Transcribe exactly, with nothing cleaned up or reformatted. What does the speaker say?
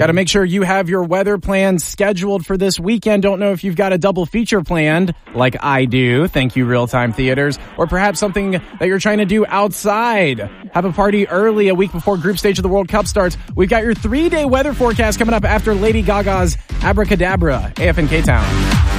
Got to make sure you have your weather plans scheduled for this weekend. Don't know if you've got a double feature planned, like I do. Thank you, Real Time Theaters. Or perhaps something that you're trying to do outside. Have a party early, a week before group stage of the World Cup starts. We've got your three-day weather forecast coming up after Lady Gaga's Abracadabra. A F N K-Town.